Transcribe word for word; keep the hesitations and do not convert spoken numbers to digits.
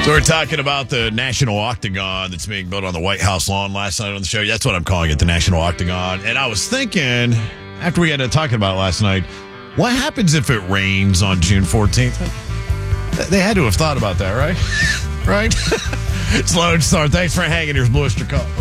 So we're talking about the National Octagon that's being built on the White House lawn last night on the show. That's what I'm calling it, the National Octagon. And I was thinking, after we got to talking about it last night, what happens if it rains on June fourteenth? They had to have thought about that, right? Right? It's Lone Star. Thanks for hanging. Here's Blue Oyster Cult.